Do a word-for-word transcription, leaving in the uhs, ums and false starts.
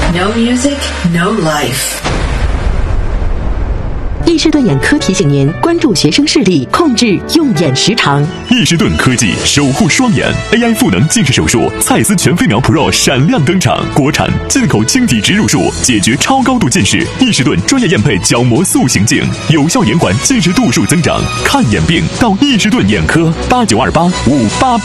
No music, no life. 易士顿眼科提醒您关注学生视力，控制用眼时长。 易士顿科技守护双眼 A I 赋能近视手术，蔡司全飞秒 Pro 闪亮登场，国产进口晶体植入术，解决超高度近视。易士顿专业验配角膜塑形镜，有效延缓近视度数增长。看眼病到易士顿眼科，八九二八五八八。